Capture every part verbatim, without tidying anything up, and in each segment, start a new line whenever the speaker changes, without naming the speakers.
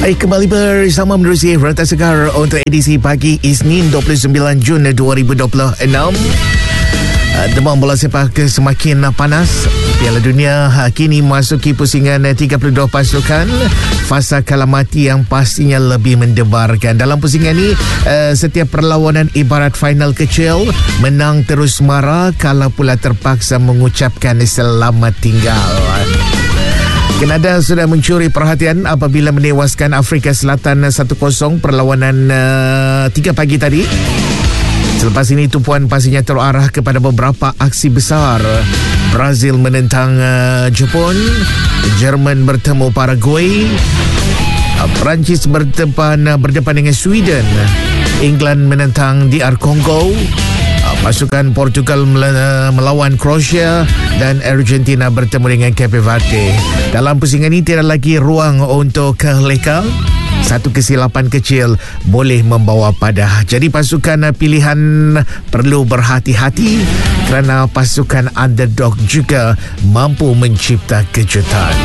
Hai, kembali bersama menerusi Rentas Segar untuk edisi pagi Isnin dua puluh sembilan Jun dua ribu dua puluh enam. Demam bola sepak semakin panas. Piala Dunia kini masuki pusingan tiga puluh dua pasukan. Fasa kalah mati yang pastinya lebih mendebarkan. Dalam pusingan ini, setiap perlawanan ibarat final kecil. Menang terus marah, kalah pula terpaksa mengucapkan selamat tinggal. Kanada sudah mencuri perhatian apabila menewaskan Afrika Selatan satu kosong perlawanan uh, tiga pagi tadi. Selepas ini tumpuan pastinya terarah kepada beberapa aksi besar. Brazil menentang uh, Jepun, Jerman bertemu Paraguay, uh, Perancis berdepan uh, berdepan dengan Sweden, England menentang D R Congo, pasukan Portugal melawan Croatia dan Argentina bertemu dengan Cape Verde. Dalam pusingan ini tiada lagi ruang untuk leka. Satu kesilapan kecil boleh membawa padah. Jadi pasukan pilihan perlu berhati-hati kerana pasukan underdog juga mampu mencipta kejutan.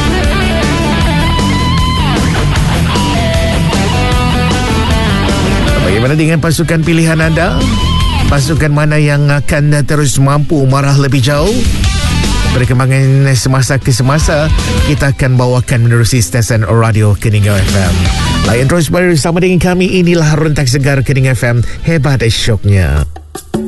Bagaimana dengan pasukan pilihan anda? Pasukan mana yang akan terus mampu marah lebih jauh? Perkembangan semasa ke semasa kita akan bawakan menerusi stesen radio Keningau F M. Layan terus bersama dengan kami. Inilah Rentak Segar Keningau F M. Hebat syoknya.